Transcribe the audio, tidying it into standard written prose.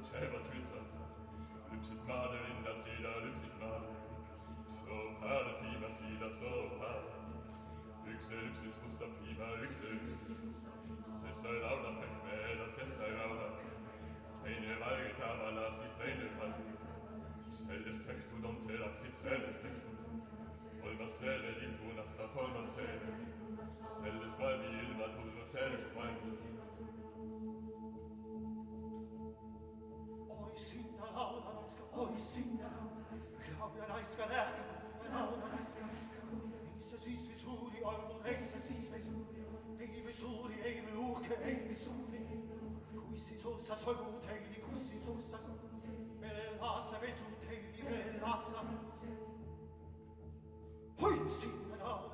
poteva tutta, lypset Madelinda sida, lypset Madelin. Så pärle pima sida, så pärle. Yksi lypsis musta pima, yksi lypsis. Sessa laula pehmeellä, sessa laula. Teine valget avalasi, teine valget. Selles tehtud on telaksid, selles tehtud. Kolmas seele lipunasta, kolmas seele. Selles valmi ilma tulnud, sellest valmi. Oi sinna laula raiska, oi sinna laula raiska lähti, laula raiska. Ei se siis või suuri olnud, ei se siis või suuri. Ei või suuri, ei või uhke, ei või suuri. Kussi suussa sogu teili, kussi suussa. Vele laasa vetsu teili, vele laasa. Oi sinna laula.